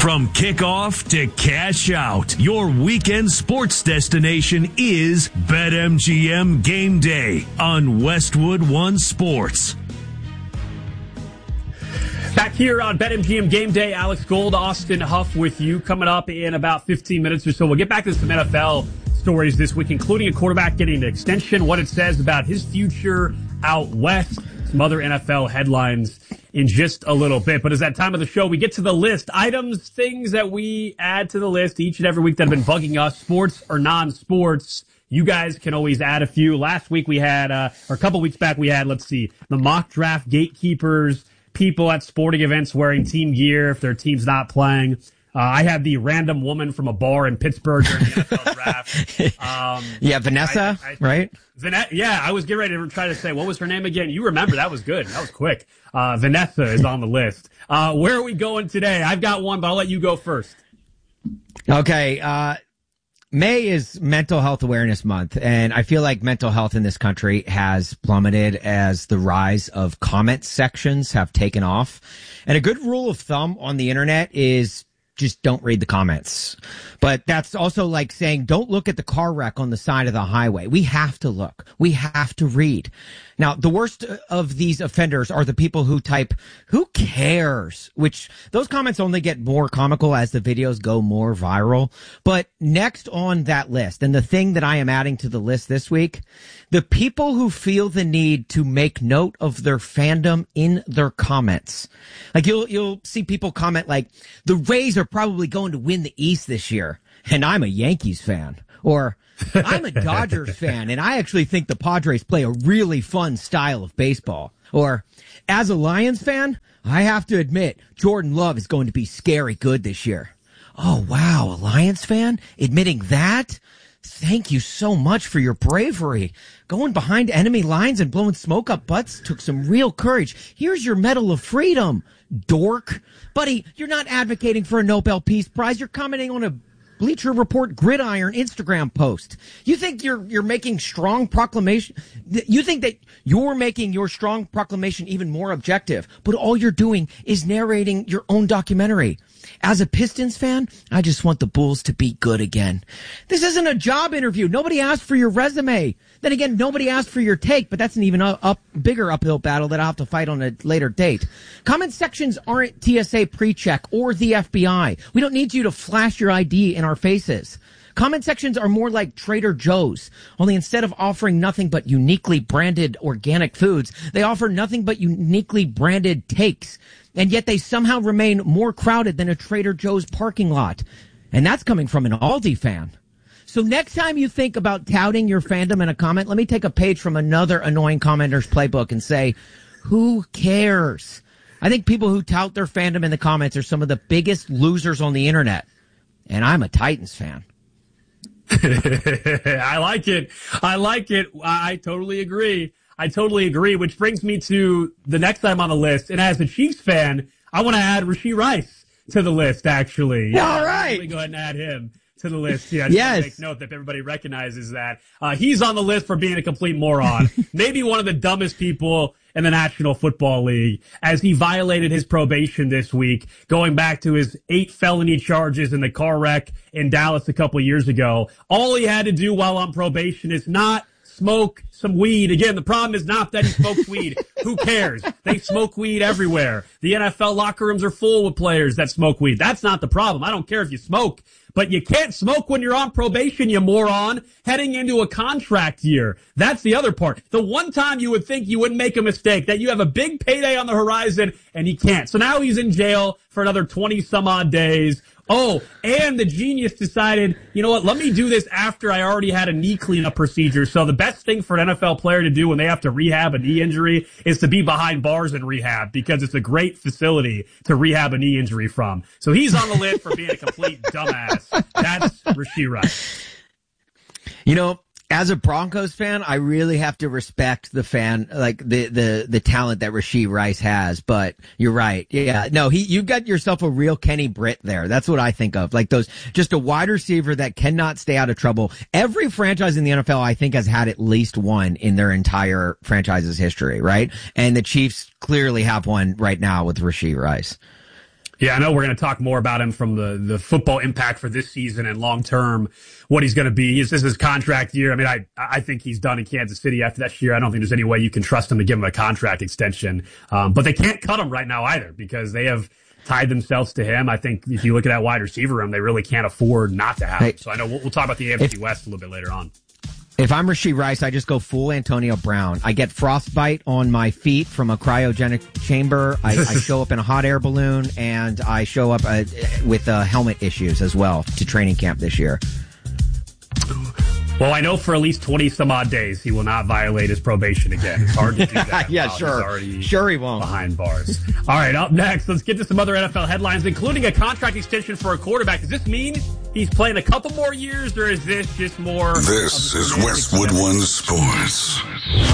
From kickoff to cash out, your weekend sports destination is BetMGM Game Day on Westwood One Sports. Back here on BetMGM Game Day, Alex Gold, Austin Huff with you. Coming up in about 15 minutes or so, we'll get back to some NFL stories this week, including a quarterback getting an extension, what it says about his future out west, some other NFL headlines in just a little bit. But as that time of the show, we get to the list. Items, things that we add to the list each and every week that have been bugging us, sports or non-sports. You guys can always add a few. Last week we had, or a couple weeks back we had, the mock draft gatekeepers, people at sporting events wearing team gear if their team's not playing. I had the random woman from a bar in Pittsburgh during the NFL draft. Vanessa, right? Yeah, I was getting ready to try to say, what was her name again? You remember, that was good. That was quick. Vanessa is on the list. Where are we going today? I've got one, but I'll let you go first. Okay. May is Mental Health Awareness Month, and I feel like mental health in this country has plummeted as the rise of comment sections have taken off. And a good rule of thumb on the internet is just don't read the comments. But that's also like saying don't look at the car wreck on the side of the highway. We have to look. We have to read. Now, the worst of these offenders are the people who type, "Who cares?" Which those comments only get more comical as the videos go more viral. But next on that list, and the thing that I am adding to the list this week, the people who feel the need to make note of their fandom in their comments. Like you'll see people comment like, "The Rays are probably going to win the East this year, and I'm a Yankees fan." Or, "I'm a Dodgers fan, and I actually think the Padres play a really fun style of baseball." Or, "As a Lions fan, I have to admit, Jordan Love is going to be scary good this year." Oh, wow, a Lions fan admitting that? Thank you so much for your bravery. Going behind enemy lines and blowing smoke up butts took some real courage. Here's your Medal of Freedom, dork. Buddy, you're not advocating for a Nobel Peace Prize. You're commenting on a Bleacher Report Gridiron Instagram post. You think you're making strong proclamation? You think that you're making your strong proclamation even more objective, but all you're doing is narrating your own documentary. As a Pistons fan, I just want the Bulls to be good again. This isn't a job interview. Nobody asked for your resume. Then again, nobody asked for your take, but that's an even bigger uphill battle that I'll have to fight on a later date. Comment sections aren't TSA PreCheck or the FBI. We don't need you to flash your ID in our faces. Comment sections are more like Trader Joe's, only instead of offering nothing but uniquely branded organic foods, they offer nothing but uniquely branded takes. And yet they somehow remain more crowded than a Trader Joe's parking lot. And that's coming from an Aldi fan. So next time you think about touting your fandom in a comment, let me take a page from another annoying commenter's playbook and say, who cares? I think people who tout their fandom in the comments are some of the biggest losers on the internet. And I'm a Titans fan. I like it. I totally agree. Which brings me to the next item on the list. And as a Chiefs fan, I want to add Rashee Rice to the list, actually. Yeah, all right. Let me go ahead and add him to the list. Yeah, I just want to make note that everybody recognizes that. He's on the list for being a complete moron. Maybe one of the dumbest people in the National Football League, as he violated his probation this week, going back to his 8 felony charges in the car wreck in Dallas a couple years ago. All he had to do while on probation is not smoke some weed. Again, the problem is not that he smokes weed. Who cares? They smoke weed everywhere. The NFL locker rooms are full with players that smoke weed. That's not the problem. I don't care if you smoke. But you can't smoke when you're on probation, you moron, heading into a contract year. That's the other part. The one time you would think you wouldn't make a mistake, that you have a big payday on the horizon, and he can't. So now he's in jail for another 20-some-odd days. Oh, and the genius decided, you know what, let me do this after I already had a knee cleanup procedure. So the best thing for an NFL player to do when they have to rehab a knee injury is to be behind bars in rehab, because it's a great facility to rehab a knee injury from. So he's on the list for being a complete dumbass. That's Rashee Rice. You know, as a Broncos fan, I really have to respect the fan, like the talent that Rashee Rice has. But you're right. Yeah, no, you got yourself a real Kenny Britt there. That's what I think of. Like just a wide receiver that cannot stay out of trouble. Every franchise in the NFL, I think, has had at least one in their entire franchise's history, right? And the Chiefs clearly have one right now with Rashee Rice. Yeah, I know we're going to talk more about him from the football impact for this season and long term, what he's going to be. This is his contract year. I mean, I think he's done in Kansas City after that year. I don't think there's any way you can trust him to give him a contract extension. But they can't cut him right now either because they have tied themselves to him. I think if you look at that wide receiver room, they really can't afford not to have him. So I know we'll talk about the AFC West a little bit later on. If I'm Rashee Rice, I just go full Antonio Brown. I get frostbite on my feet from a cryogenic chamber. I show up in a hot air balloon, and I show up with helmet issues as well to training camp this year. Well, I know for at least 20 some odd days he will not violate his probation again. It's hard to do that. Yeah, sure. Sure he won't. Behind bars. All right, up next, let's get to some other NFL headlines, including a contract extension for a quarterback. Does this mean he's playing a couple more years, or is this just more? This is Westwood One Sports.